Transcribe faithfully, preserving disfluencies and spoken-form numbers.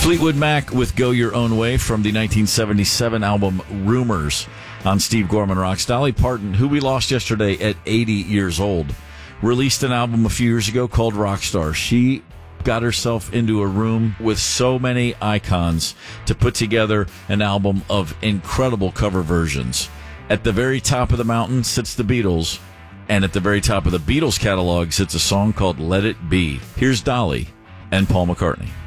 Fleetwood Mac with Go Your Own Way from the nineteen seventy-seven album Rumors on Steve Gorman Rocks. Dolly Parton, who we lost yesterday at eighty years old, released an album a few years ago called Rockstar. She got herself into a room with so many icons to put together an album of incredible cover versions. At the very top of the mountain sits the Beatles, and at the very top of the Beatles catalog sits a song called Let It Be. Here's Dolly and Paul McCartney.